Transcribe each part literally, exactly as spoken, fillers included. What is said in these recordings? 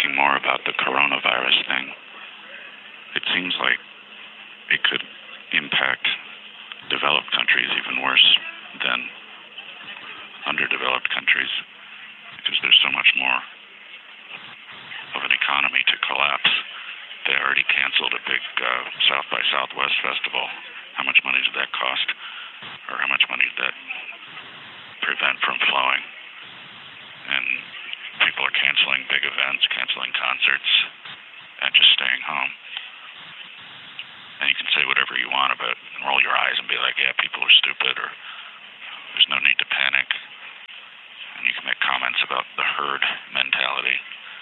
thinking more about the coronavirus thing. It seems like it could impact developed countries even worse than underdeveloped countries because there's so much more of an economy to collapse. They already canceled a big uh, South by Southwest festival. How much money did that cost? Or how much money did that prevent from flowing? And people are canceling big events, canceling concerts, and just staying home. And you can say whatever you want about it and roll your eyes and be like, yeah, people are stupid, or there's no need to panic. And you can make comments about the herd mentality.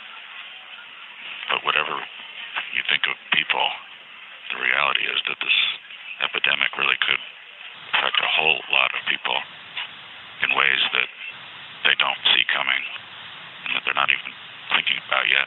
But whatever you think of people, the reality is that this epidemic really could affect a whole lot of people in ways that they don't see coming and that they're not even thinking about yet.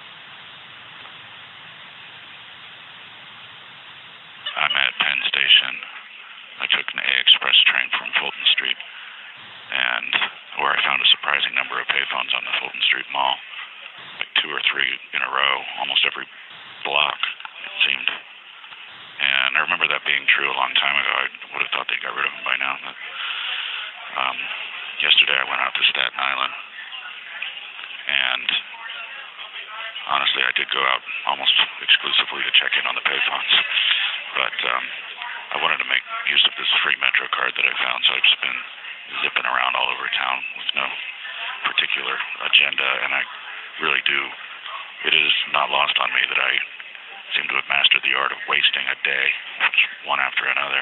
I'm at Penn Station. I took an A Express train from Fulton Street, and where I found a surprising number of payphones on the Fulton Street Mall, like two or three in a row, almost every block, it seemed. And I remember that being true a long time ago. I would have thought they got rid of them by now. But, um, yesterday I went out to Staten Island, and honestly, I did go out almost exclusively to check in on the payphones. But um, I wanted to make use of this free Metro card that I found, so I've just been zipping around all over town with no particular agenda, and I really do. It is not lost on me that I seem to have mastered the art of wasting a day, one after another.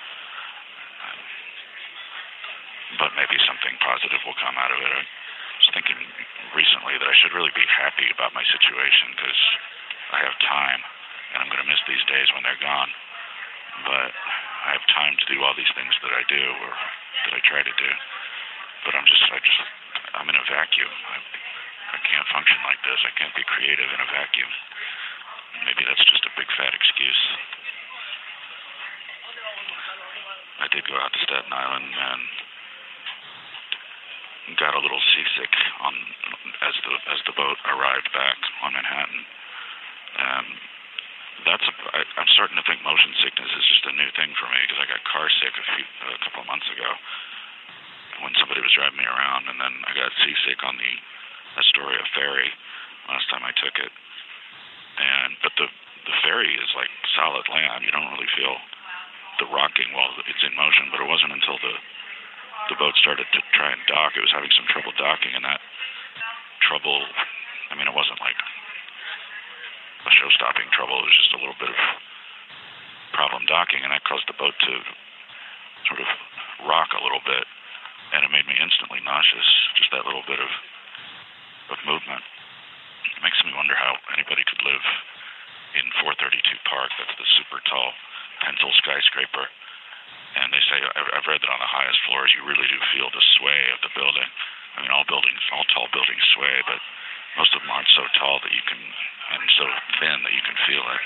But maybe something positive will come out of it. I was thinking recently that I should really be happy about my situation because I have time, and I'm going to miss these days when they're gone. But I have time to do all these things that I do, or that I try to do. But I'm just, I just, I'm in a vacuum. I, I can't function like this. I can't be creative in a vacuum. Maybe that's just a big fat excuse. I did go out to Staten Island and got a little seasick on as the as the boat arrived back on Manhattan. And that's a, I, I'm starting to think motion sickness is just a new thing for me because I got car sick a few a couple of months ago when somebody was driving me around, and then I got seasick on the Astoria ferry last time I took it. And but the the ferry is like solid land. You don't really feel the rocking while it's in motion. But it wasn't until the the boat started to try and dock, it was having some trouble docking, and that trouble. I mean, it wasn't like a show-stopping trouble. It was just a little bit of problem docking, and that caused the boat to sort of rock a little bit, and it made me instantly nauseous. Just that little bit of of movement. It makes me wonder how anybody could live in four thirty-two Park. That's the super tall pencil skyscraper. And they say, I've read that on the highest floors, you really do feel the sway of the building. I mean, all buildings, all tall buildings sway, but most of them aren't so tall that you can, and so thin that you can feel it.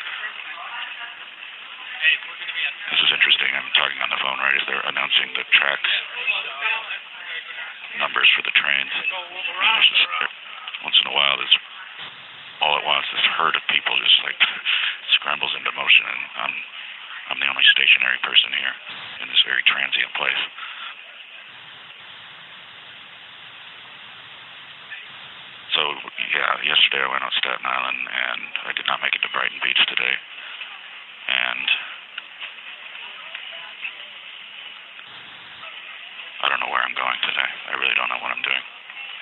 This is interesting. I'm talking on the phone right as they're announcing the track numbers for the trains. And there's this, once in a while, there's all at once this herd of people just like scrambles into motion, and I'm I'm the only stationary person here in this very transient place. So, yeah, yesterday I went on Staten Island, and I did not make it to Brighton Beach today. And I don't know where I'm going today. I really don't know what I'm doing.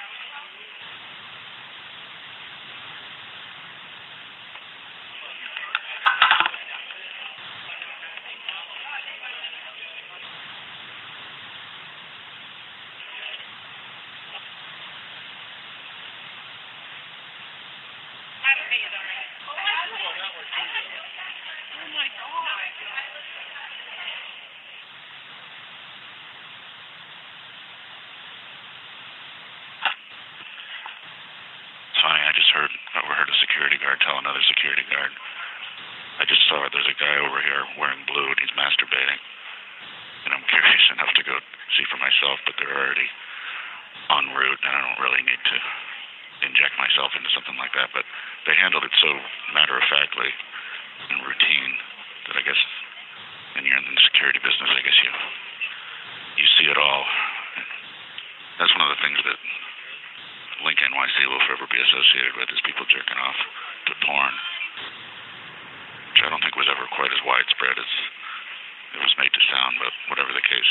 Heard overheard a security guard tell another security guard, I just saw it, there's a guy over here wearing blue and he's masturbating, and I'm curious enough to go see for myself, but they're already en route and I don't really need to inject myself into something like that, but they handled it so matter-of-factly and routine that I guess when you're in the security business, I guess you you see it all. That's one of the things that Link N Y C will forever be associated with, is people jerking off to porn, which I don't think was ever quite as widespread as it was made to sound, but whatever the case,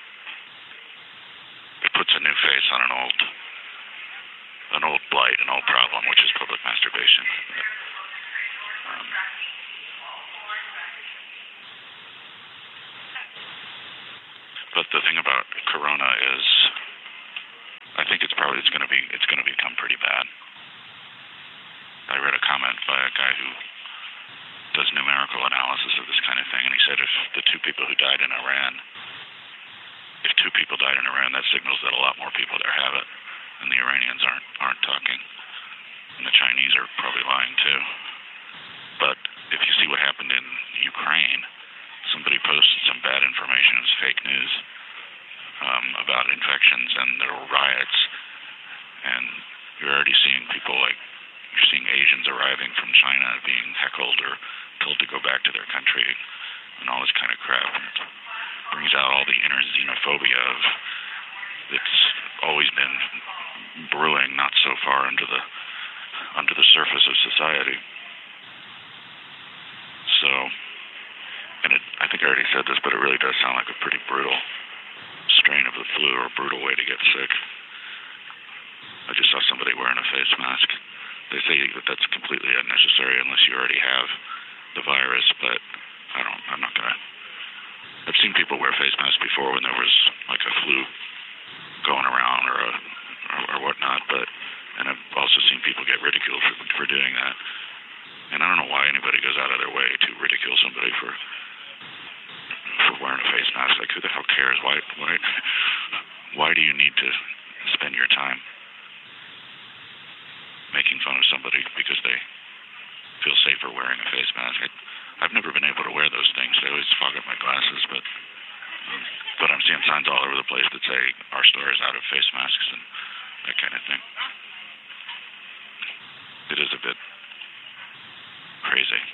it puts a new face on an old an old blight, an old problem, which is public masturbation. Um, but the thing about Corona is, I think it's probably it's going to be it's going to become pretty bad. I read a comment by a guy who does numerical analysis of this kind of thing, and he said if the two people who died in Iran, if two people died in Iran, that signals that a lot more people there have it, and the Iranians aren't aren't talking, and the Chinese are probably lying too. But if you see what happened in Ukraine, somebody posted some bad information as fake news um, about infections, and there were riots, and you're already seeing people like, you're seeing Asians arriving from China being heckled or told to go back to their country and all this kind of crap. And it brings out all the inner xenophobia of that's always been brewing not so far under the under the surface of society. So, and it, I think I already said this, but it really does sound like a pretty brutal strain of the flu, or a brutal way to get sick. I just saw somebody wearing a face mask. They say that that's completely unnecessary unless you already have the virus, but I don't, I'm not going to. I've seen people wear face masks before when there was like a flu going around or a, or, or whatnot, but, and I've also seen people get ridiculed for, for doing that. And I don't know why anybody goes out of their way to ridicule somebody for for wearing a face mask. Like, who the hell cares? Why, why, why do you need to spend your time making fun of somebody because they feel safer wearing a face mask? I, I've never been able to wear those things. They always fog up my glasses, but um, but I'm seeing signs all over the place that say our store is out of face masks and that kind of thing. It is a bit crazy.